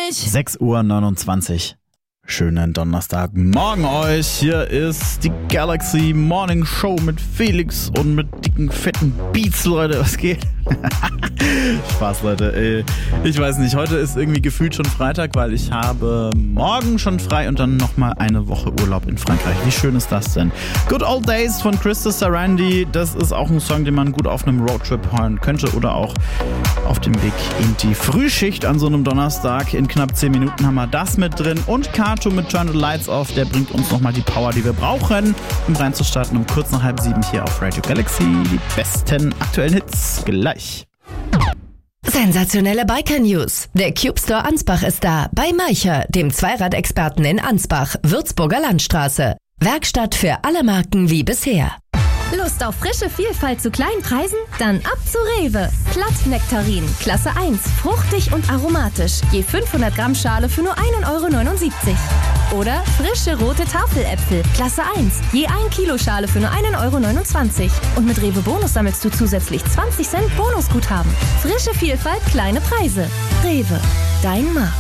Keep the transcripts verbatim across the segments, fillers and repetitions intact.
nicht. sechs Uhr neunundzwanzig. Schönen Donnerstagmorgen euch. Hier ist die Galaxy Morning Show mit Felix und mit dicken, fetten Beats, Leute. Was geht? Spaß, Leute. Ich weiß nicht, heute ist irgendwie gefühlt schon Freitag, weil ich habe morgen schon frei und dann nochmal eine Woche Urlaub in Frankreich. Wie schön ist das denn? Good Old Days von Krista Sarandí. Das ist auch ein Song, den man gut auf einem Roadtrip hören könnte oder auch auf dem Weg in die Frühschicht an so einem Donnerstag. In knapp zehn Minuten haben wir das mit drin und Kato mit Turn the Lights Off. Der bringt uns nochmal die Power, die wir brauchen, um reinzustarten um kurz nach halb sieben hier auf Radio Galaxy. Die besten aktuellen Hits gleich. Sensationelle Biker-News. Der Cube Store Ansbach ist da. Bei Maicher, dem Zweiradexperten in Ansbach, Würzburger Landstraße. Werkstatt für alle Marken wie bisher. Lust auf frische Vielfalt zu kleinen Preisen? Dann ab zu Rewe. Platt-Nektarin, Klasse eins, fruchtig und aromatisch. Je fünfhundert Gramm Schale für nur ein Euro neunundsiebzig. Oder frische rote Tafeläpfel, Klasse eins, je ein Kilo Schale für nur ein Euro neunundzwanzig. Und mit Rewe Bonus sammelst du zusätzlich zwanzig Cent Bonusguthaben. Frische Vielfalt, kleine Preise. Rewe, dein Markt.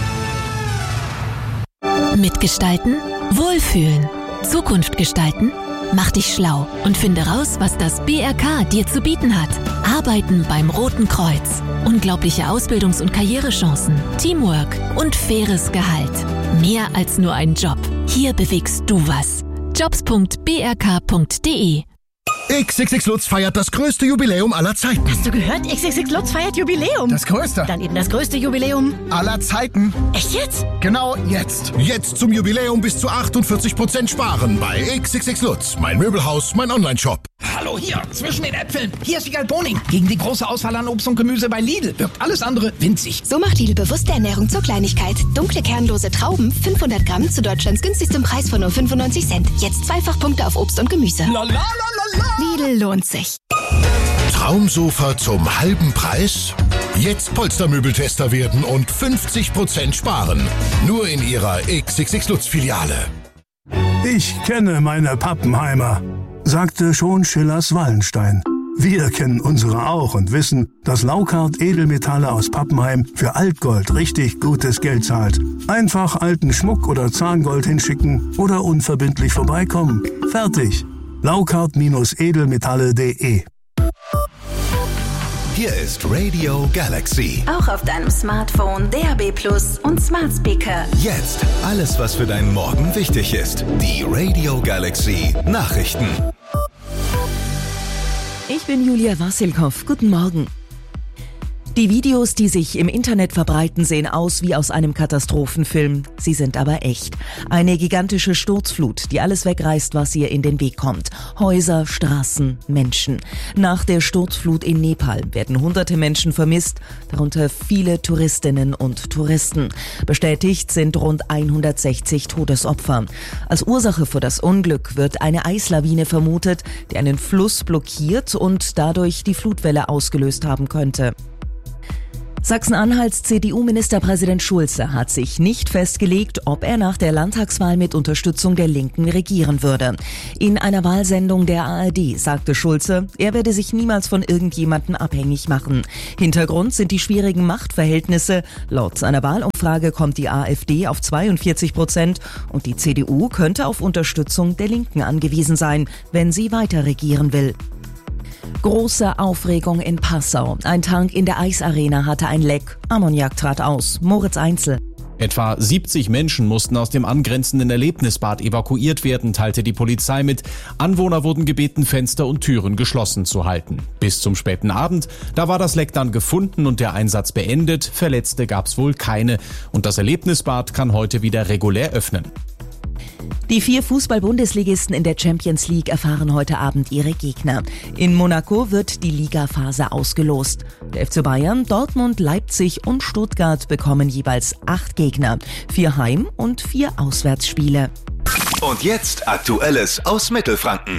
Mitgestalten, wohlfühlen, Zukunft gestalten. Mach dich schlau und finde raus, was das B R K dir zu bieten hat. Arbeiten beim Roten Kreuz. Unglaubliche Ausbildungs- und Karrierechancen, Teamwork und faires Gehalt. Mehr als nur ein Job. Hier bewegst du was. jobs punkt b r k punkt d e X X X Lutz feiert das größte Jubiläum aller Zeiten. Hast du gehört? X X X Lutz feiert Jubiläum. Das größte. Dann eben das größte Jubiläum aller Zeiten. Echt jetzt? Genau jetzt. Jetzt zum Jubiläum bis zu achtundvierzig Prozent sparen bei X X X Lutz. Mein Möbelhaus, mein Onlineshop. Hallo hier, zwischen den Äpfeln. Hier ist Wiegald Boning. Gegen die große Auswahl an Obst und Gemüse bei Lidl wirkt alles andere winzig. So macht Lidl bewusste Ernährung zur Kleinigkeit. Dunkle, kernlose Trauben, fünfhundert Gramm zu Deutschlands günstigstem Preis von nur fünfundneunzig Cent. Jetzt zweifach Punkte auf Obst und Gemüse. La, la, la, la, la. Lidl lohnt sich. Traumsofa zum halben Preis? Jetzt Polstermöbeltester werden und fünfzig Prozent sparen. Nur in ihrer X X X Lutz Filiale. Ich kenne meine Pappenheimer, sagte schon Schillers Wallenstein. Wir kennen unsere auch und wissen, dass Laukart Edelmetalle aus Pappenheim für Altgold richtig gutes Geld zahlt. Einfach alten Schmuck oder Zahngold hinschicken oder unverbindlich vorbeikommen. Fertig. Laukart Edelmetalle punkt de. Hier ist Radio Galaxy. Auch auf deinem Smartphone, D A B Plus und Smart Speaker. Jetzt alles, was für deinen Morgen wichtig ist. Die Radio Galaxy Nachrichten. Ich bin Julia Wassilkow. Guten Morgen. Die Videos, die sich im Internet verbreiten, sehen aus wie aus einem Katastrophenfilm. Sie sind aber echt. Eine gigantische Sturzflut, die alles wegreißt, was ihr in den Weg kommt. Häuser, Straßen, Menschen. Nach der Sturzflut in Nepal werden hunderte Menschen vermisst, darunter viele Touristinnen und Touristen. Bestätigt sind rund hundertsechzig Todesopfer. Als Ursache für das Unglück wird eine Eislawine vermutet, die einen Fluss blockiert und dadurch die Flutwelle ausgelöst haben könnte. Sachsen-Anhalts C D U-Ministerpräsident Schulze hat sich nicht festgelegt, ob er nach der Landtagswahl mit Unterstützung der Linken regieren würde. In einer Wahlsendung der A R D sagte Schulze, er werde sich niemals von irgendjemandem abhängig machen. Hintergrund sind die schwierigen Machtverhältnisse. Laut einer Wahlumfrage kommt die AfD auf zweiundvierzig Prozent und die C D U könnte auf Unterstützung der Linken angewiesen sein, wenn sie weiter regieren will. Große Aufregung in Passau. Ein Tank in der Eisarena hatte ein Leck. Ammoniak trat aus. Moritz Einzel. Etwa siebzig Menschen mussten aus dem angrenzenden Erlebnisbad evakuiert werden, teilte die Polizei mit. Anwohner wurden gebeten, Fenster und Türen geschlossen zu halten. Bis zum späten Abend, da war das Leck dann gefunden und der Einsatz beendet. Verletzte gab's wohl keine. Und das Erlebnisbad kann heute wieder regulär öffnen. Die vier Fußball-Bundesligisten in der Champions League erfahren heute Abend ihre Gegner. In Monaco wird die Ligaphase ausgelost. Der F C Bayern, Dortmund, Leipzig und Stuttgart bekommen jeweils acht Gegner. Vier Heim- und vier Auswärtsspiele. Und jetzt Aktuelles aus Mittelfranken.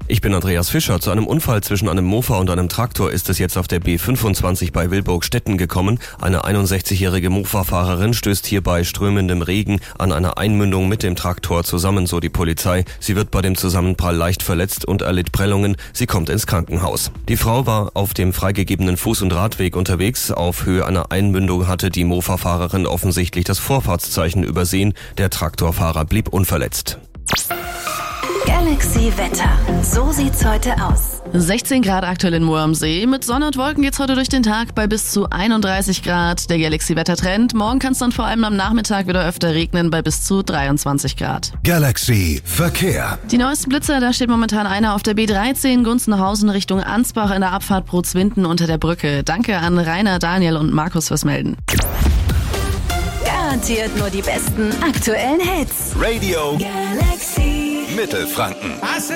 Ich bin Andreas Fischer. Zu einem Unfall zwischen einem Mofa und einem Traktor ist es jetzt auf der B fünfundzwanzig bei Wilburg-Stetten gekommen. Eine einundsechzigjährige Mofa-Fahrerin stößt hier bei strömendem Regen an einer Einmündung mit dem Traktor zusammen, so die Polizei. Sie wird bei dem Zusammenprall leicht verletzt und erlitt Prellungen. Sie kommt ins Krankenhaus. Die Frau war auf dem freigegebenen Fuß- und Radweg unterwegs. Auf Höhe einer Einmündung hatte die Mofa-Fahrerin offensichtlich das Vorfahrtszeichen übersehen. Der Traktorfahrer blieb unverletzt. Galaxy Wetter. So sieht's heute aus. sechzehn Grad aktuell in Moor am See. Mit Sonne und Wolken geht's heute durch den Tag bei bis zu einunddreißig Grad. Der Galaxy-Wettertrend. Morgen kann es dann vor allem am Nachmittag wieder öfter regnen bei bis zu dreiundzwanzig Grad. Galaxy Verkehr. Die neuesten Blitzer, da steht momentan einer auf der B dreizehn Gunzenhausen Richtung Ansbach in der Abfahrt Brutzwinden unter der Brücke. Danke an Rainer, Daniel und Markus fürs Melden. Garantiert nur die besten aktuellen Hits. Radio Galaxy Mittelfranken.